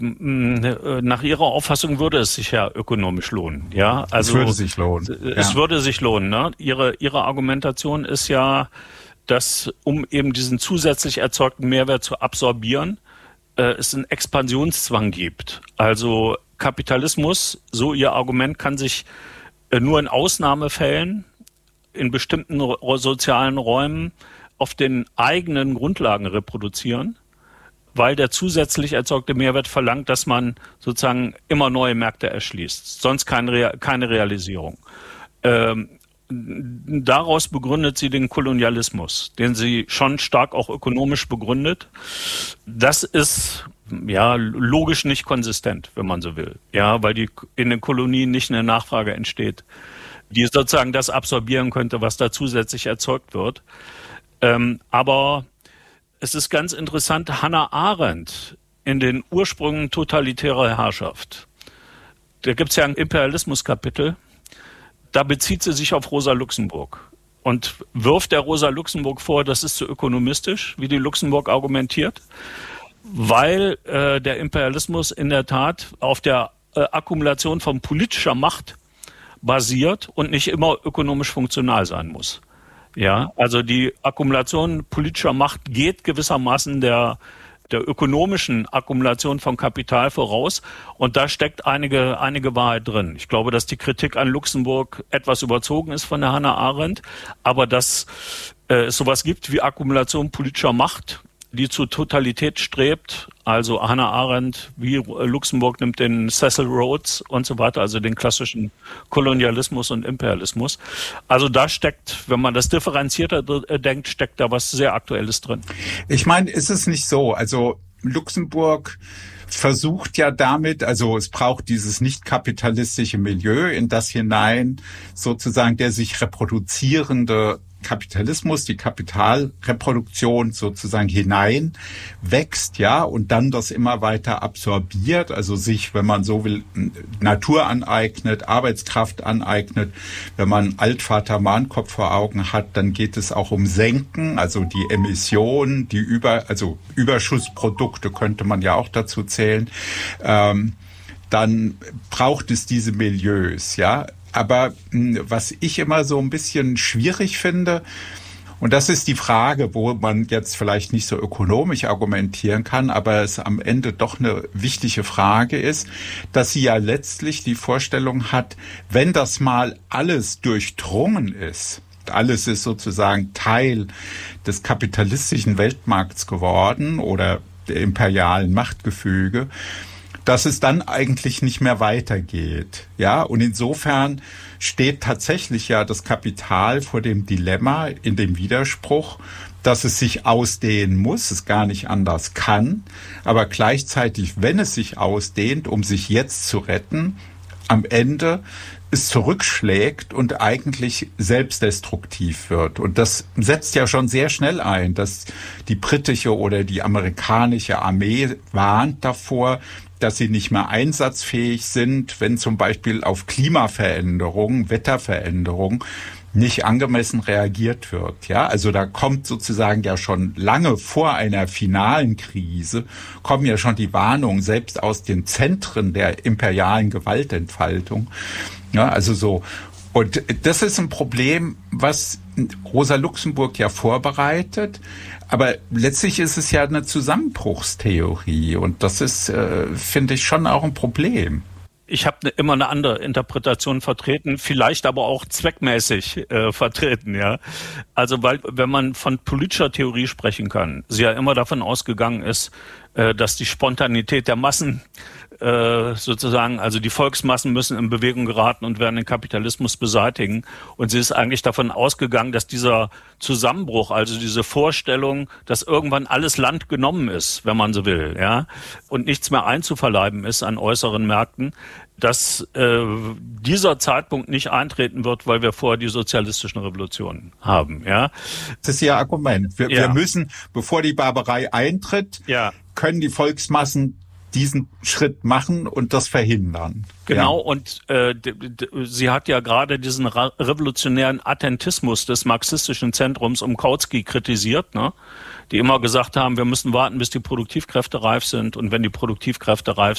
Nach Ihrer Auffassung würde es sich ja ökonomisch lohnen. Ja, also es würde sich lohnen. Es würde sich lohnen. Ne? Ihre Argumentation ist ja, dass um eben diesen zusätzlich erzeugten Mehrwert zu absorbieren, es einen Expansionszwang gibt. Also Kapitalismus, so Ihr Argument, kann sich nur in Ausnahmefällen in bestimmten sozialen Räumen auf den eigenen Grundlagen reproduzieren, weil der zusätzlich erzeugte Mehrwert verlangt, dass man sozusagen immer neue Märkte erschließt. Sonst keine Realisierung. Daraus begründet sie den Kolonialismus, den sie schon stark auch ökonomisch begründet. Das ist ja logisch nicht konsistent, wenn man so will. Ja, weil in den Kolonien nicht eine Nachfrage entsteht, die sozusagen das absorbieren könnte, was da zusätzlich erzeugt wird. Aber es ist ganz interessant, Hannah Arendt in den Ursprüngen totalitärer Herrschaft. Da gibt es ja ein Imperialismus-Kapitel. Da bezieht sie sich auf Rosa Luxemburg und wirft der Rosa Luxemburg vor, das ist zu ökonomistisch, wie die Luxemburg argumentiert, weil der Imperialismus in der Tat auf der Akkumulation von politischer Macht basiert und nicht immer ökonomisch funktional sein muss. Ja, also die Akkumulation politischer Macht geht gewissermaßen der ökonomischen Akkumulation von Kapital voraus. Und da steckt einige Wahrheit drin. Ich glaube, dass die Kritik an Luxemburg etwas überzogen ist von der Hannah Arendt, aber dass es sowas gibt wie Akkumulation politischer Macht, die zu Totalität strebt. Also Hannah Arendt, wie Luxemburg, nimmt den Cecil Rhodes und so weiter, also den klassischen Kolonialismus und Imperialismus. Also da steckt, wenn man das differenzierter denkt, steckt da was sehr Aktuelles drin. Ich meine, ist es nicht so? Also Luxemburg versucht ja damit, also es braucht dieses nicht kapitalistische Milieu, in das hinein sozusagen der sich reproduzierende Kapitalismus, die Kapitalreproduktion sozusagen hinein wächst, ja, und dann das immer weiter absorbiert, also sich, wenn man so will, Natur aneignet, Arbeitskraft aneignet. Wenn man Altvater Mahnkopf vor Augen hat, dann geht es auch um Senken, also die Emissionen, also Überschussprodukte könnte man ja auch dazu zählen. Dann braucht es diese Milieus, ja. Aber was ich immer so ein bisschen schwierig finde, und das ist die Frage, wo man jetzt vielleicht nicht so ökonomisch argumentieren kann, aber es am Ende doch eine wichtige Frage ist, dass sie ja letztlich die Vorstellung hat, wenn das mal alles durchdrungen ist, alles ist sozusagen Teil des kapitalistischen Weltmarkts geworden oder der imperialen Machtgefüge, dass es dann eigentlich nicht mehr weitergeht. Ja, und insofern steht tatsächlich ja das Kapital vor dem Dilemma, in dem Widerspruch, dass es sich ausdehnen muss, es gar nicht anders kann, aber gleichzeitig, wenn es sich ausdehnt, um sich jetzt zu retten, am Ende es zurückschlägt und eigentlich selbstdestruktiv wird. Und das setzt ja schon sehr schnell ein, dass die britische oder die amerikanische Armee warnt davor, dass sie nicht mehr einsatzfähig sind, wenn zum Beispiel auf Klimaveränderungen, Wetterveränderungen nicht angemessen reagiert wird. Ja, also da kommt sozusagen ja schon lange vor einer finalen Krise, kommen ja schon die Warnungen selbst aus den Zentren der imperialen Gewaltentfaltung. Ja, also so. Und das ist ein Problem, was Rosa Luxemburg ja vorbereitet. Aber letztlich ist es ja eine Zusammenbruchstheorie. Und das ist, finde ich, schon auch ein Problem. Ich habe immer eine andere Interpretation vertreten, vielleicht aber auch zweckmäßig vertreten, ja. Also weil, wenn man von politischer Theorie sprechen kann, sie ja immer davon ausgegangen ist, dass die Spontanität der Massen sozusagen, also die Volksmassen müssen in Bewegung geraten und werden den Kapitalismus beseitigen. Und sie ist eigentlich davon ausgegangen, dass dieser Zusammenbruch, also diese Vorstellung, dass irgendwann alles Land genommen ist, wenn man so will, ja, und nichts mehr einzuverleiben ist an äußeren Märkten, dass dieser Zeitpunkt nicht eintreten wird, weil wir vorher die sozialistischen Revolutionen haben, ja. Das ist Ihr Argument. Wir müssen, bevor die Barbarei eintritt, können die Volksmassen diesen Schritt machen und das verhindern. Genau, und sie hat ja gerade diesen revolutionären Attentismus des marxistischen Zentrums um Kautsky kritisiert, ne? Die immer gesagt haben, wir müssen warten, bis die Produktivkräfte reif sind, und wenn die Produktivkräfte reif